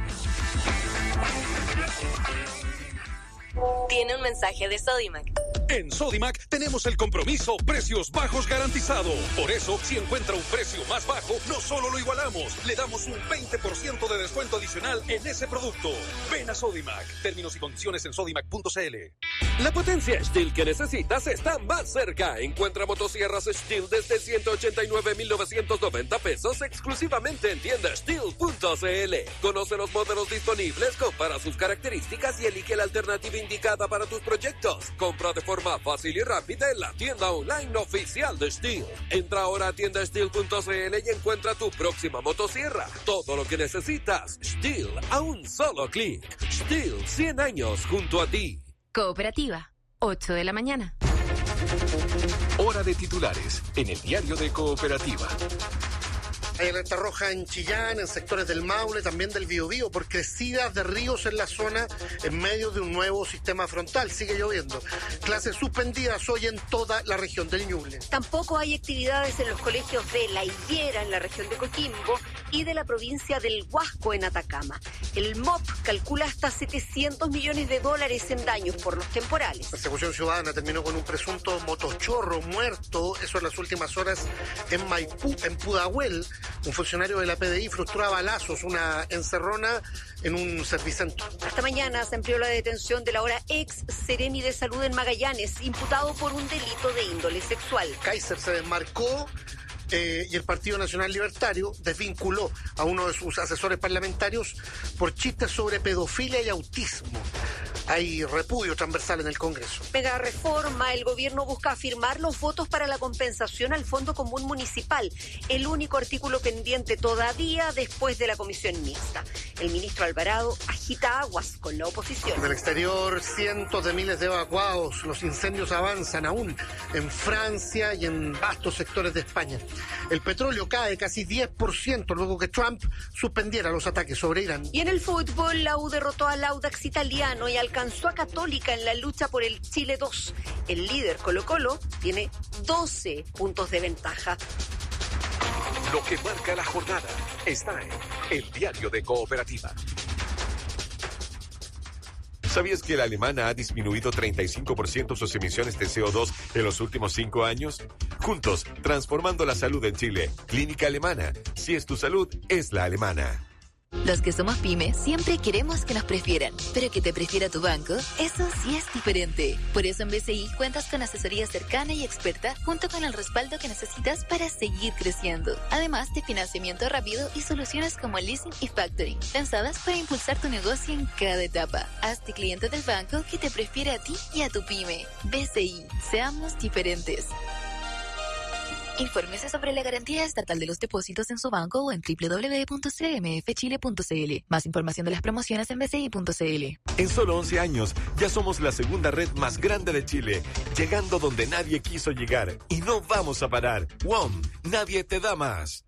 Tiene un mensaje de Sodimac. En Sodimac tenemos el compromiso precios bajos garantizado. Por eso, si encuentra un precio más bajo, no solo lo igualamos, le damos un veinte por ciento de descuento adicional en ese producto. Ven a Sodimac. Términos y condiciones en sodimac punto c l. La potencia Stihl que necesitas está más cerca. Encuentra motosierras Stihl desde ciento ochenta y nueve mil novecientos noventa pesos exclusivamente en tienda stihl punto c l. Conoce los modelos disponibles, compara sus características y elige la alternativa indicada para tus proyectos. Compra de forma fácil y rápida en la tienda online oficial de Stihl. Entra ahora a tienda stihl punto c l y encuentra tu próxima motosierra. Todo lo que necesitas, Stihl, a un solo clic. Stihl, cien años junto a ti. Cooperativa, ocho de la mañana. Hora de titulares en el diario de Cooperativa. Hay alerta roja en Chillán, en sectores del Maule, también del Biobío, por crecidas de ríos en la zona en medio de un nuevo sistema frontal. Sigue lloviendo. Clases suspendidas hoy en toda la región del Ñuble. Tampoco hay actividades en los colegios de La Higuera, en la región de Coquimbo, y de la provincia del Huasco, en Atacama. El M O P calcula hasta setecientos millones de dólares en daños por los temporales. Persecución ciudadana terminó con un presunto motochorro muerto, eso en las últimas horas, en Maipú, en Pudahuel. Un funcionario de la P D I frustró a balazos una encerrona en un servicentro. Hasta mañana se amplió la detención del ahora ex Seremi de Salud en Magallanes, imputado por un delito de índole sexual. Kaiser se desmarcó eh, y el Partido Nacional Libertario desvinculó a uno de sus asesores parlamentarios por chistes sobre pedofilia y autismo. Hay repudio transversal en el Congreso. Mega reforma, el gobierno busca afirmar los votos para la compensación al Fondo Común Municipal, el único artículo pendiente todavía después de la comisión mixta. El ministro Alvarado agita aguas con la oposición. En el exterior, cientos de miles de evacuados. Los incendios avanzan aún en Francia y en vastos sectores de España. El petróleo cae casi diez por ciento luego que Trump suspendiera los ataques sobre Irán. Y en el fútbol, la U derrotó al Audax italiano y alcanzó alcanzó a Católica en la lucha por el Chile dos. El líder Colo-Colo tiene doce puntos de ventaja. Lo que marca la jornada está en el Diario de Cooperativa. ¿Sabías que la alemana ha disminuido treinta y cinco por ciento sus emisiones de C O dos en los últimos cinco años? Juntos, transformando la salud en Chile. Clínica Alemana. Si es tu salud, es la alemana. Los que somos pyme siempre queremos que nos prefieran, pero que te prefiera tu banco, eso sí es diferente. Por eso en B C I cuentas con asesoría cercana y experta junto con el respaldo que necesitas para seguir creciendo. Además de financiamiento rápido y soluciones como leasing y factoring, pensadas para impulsar tu negocio en cada etapa. Hazte cliente del banco que te prefiere a ti y a tu pyme. B C I, seamos diferentes. Infórmese sobre la garantía estatal de los depósitos en su banco o en doble u doble u doble u punto c m f chile punto c l. Más información de las promociones en b c i punto c l. En solo once años, ya somos la segunda red más grande de Chile, llegando donde nadie quiso llegar. Y no vamos a parar. W O M, nadie te da más.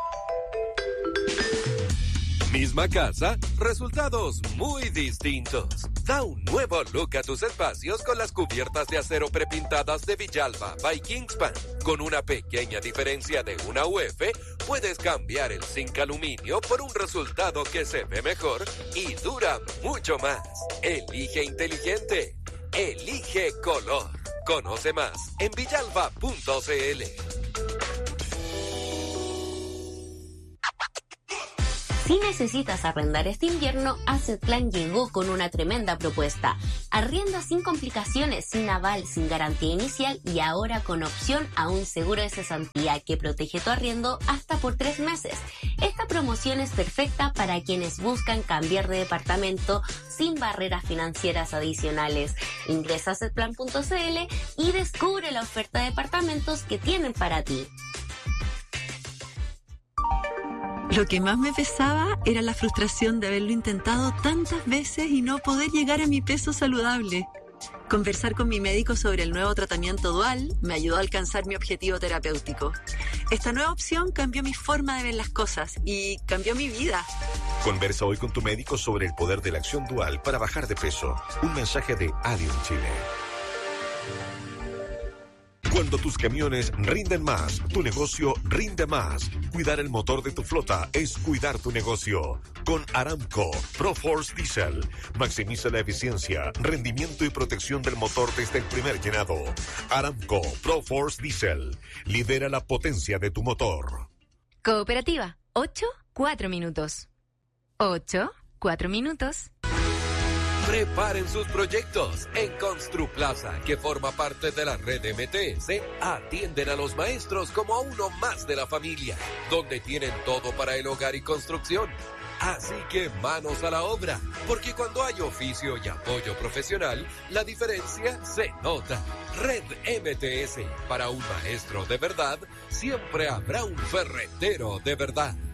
Misma casa, resultados muy distintos. Da un nuevo look a tus espacios con las cubiertas de acero prepintadas de Villalba by Kingspan. Con una pequeña diferencia de una U F, puedes cambiar el zinc aluminio por un resultado que se ve mejor y dura mucho más. Elige inteligente. Elige color. Conoce más en villalba punto c l. Si necesitas arrendar este invierno, Asset Plan llegó con una tremenda propuesta. Arrienda sin complicaciones, sin aval, sin garantía inicial y ahora con opción a un seguro de cesantía que protege tu arriendo hasta por tres meses. Esta promoción es perfecta para quienes buscan cambiar de departamento sin barreras financieras adicionales. Ingresa a asset plan punto c l y descubre la oferta de departamentos que tienen para ti. Lo que más me pesaba era la frustración de haberlo intentado tantas veces y no poder llegar a mi peso saludable. Conversar con mi médico sobre el nuevo tratamiento dual me ayudó a alcanzar mi objetivo terapéutico. Esta nueva opción cambió mi forma de ver las cosas y cambió mi vida. Conversa hoy con tu médico sobre el poder de la acción dual para bajar de peso. Un mensaje de Adium Chile. Cuando tus camiones rinden más, tu negocio rinde más. Cuidar el motor de tu flota es cuidar tu negocio. Con Aramco ProForce Diesel. Maximiza la eficiencia, rendimiento y protección del motor desde el primer llenado. Aramco ProForce Diesel. Lidera la potencia de tu motor. Cooperativa, ocho, cuatro minutos. ocho, cuatro minutos. Preparen sus proyectos. En Construplaza, que forma parte de la red M T S, atienden a los maestros como a uno más de la familia, donde tienen todo para el hogar y construcción. Así que manos a la obra, porque cuando hay oficio y apoyo profesional, la diferencia se nota. Red M T S, para un maestro de verdad, siempre habrá un ferretero de verdad.